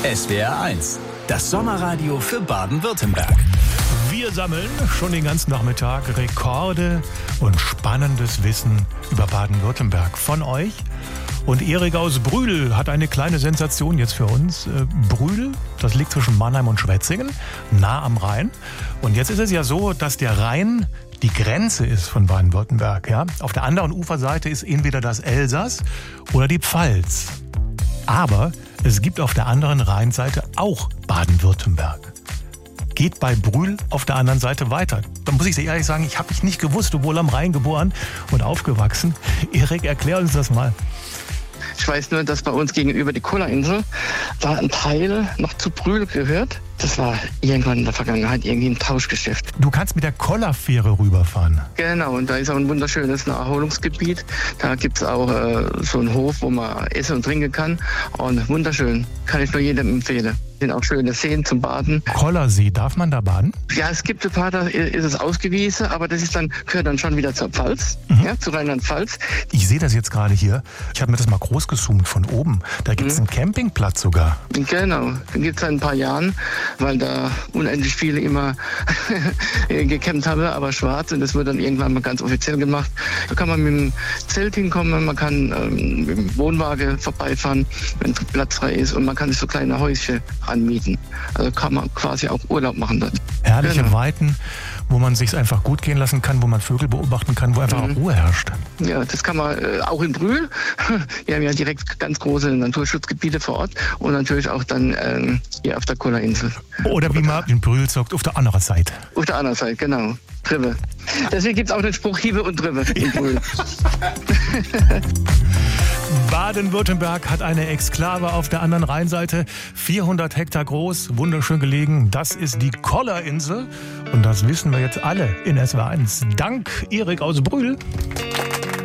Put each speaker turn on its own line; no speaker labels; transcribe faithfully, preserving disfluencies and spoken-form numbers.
S W R eins, das Sommerradio für Baden-Württemberg.
Wir sammeln schon den ganzen Nachmittag Rekorde und spannendes Wissen über Baden-Württemberg von euch. Und Erik aus Brühl hat eine kleine Sensation jetzt für uns. Brühl, das liegt zwischen Mannheim und Schwetzingen, nah am Rhein. Und jetzt ist es ja so, dass der Rhein die Grenze ist von Baden-Württemberg. Ja? Auf der anderen Uferseite ist entweder das Elsass oder die Pfalz. Aber es gibt auf der anderen Rheinseite auch Baden-Württemberg. Geht bei Brühl auf der anderen Seite weiter. Da muss ich dir ehrlich sagen, ich habe mich nicht gewusst, obwohl am Rhein geboren und aufgewachsen. Erik, erklär uns das mal.
Ich weiß nur, dass bei uns gegenüber die Kollerinsel da ein Teil noch zu Brühl gehört. Das war irgendwann in der Vergangenheit irgendwie ein Tauschgeschäft.
Du kannst mit der Kollerfähre rüberfahren.
Genau, und da ist auch ein wunderschönes Naherholungsgebiet. Da gibt es auch äh, so einen Hof, wo man essen und trinken kann. Und wunderschön, kann ich nur jedem empfehlen. Sind auch schöne Seen zum Baden.
Kollersee, darf man da baden?
Ja, es gibt ein paar, da ist es ausgewiesen, aber das ist dann, gehört dann schon wieder zur Pfalz, mhm. ja, zu Rheinland-Pfalz.
Ich sehe das jetzt gerade hier. Ich habe mir das mal groß gezoomt von oben. Da gibt es mhm. einen Campingplatz sogar.
Genau, den gibt es seit ein paar Jahren, weil da unendlich viele immer gecampt haben, aber schwarz. Und das wird dann irgendwann mal ganz offiziell gemacht. Da kann man mit dem Zelt hinkommen, man kann ähm, mit dem Wohnwagen vorbeifahren, wenn Platz frei ist. Und man kann sich so kleine Häuschen anmieten. Also kann man quasi auch Urlaub machen dort.
Herrliche genau. Weiten, wo man sich einfach gut gehen lassen kann, wo man Vögel beobachten kann, wo einfach mhm. auch Ruhe herrscht.
Ja, das kann man äh, auch in Brühl. Wir haben ja direkt ganz große Naturschutzgebiete vor Ort und natürlich auch dann ähm, hier auf der Kollerinsel.
Oder wie man in Brühl sagt, auf der anderen Seite.
Auf der anderen Seite, genau. Trive. Deswegen gibt es auch den Spruch Hiebe und Trive in Brühl.
Baden-Württemberg hat eine Exklave auf der anderen Rheinseite, vierhundert Hektar groß, wunderschön gelegen. Das ist die Kollerinsel und das wissen wir jetzt alle in S W R eins. Dank Erik aus Brühl.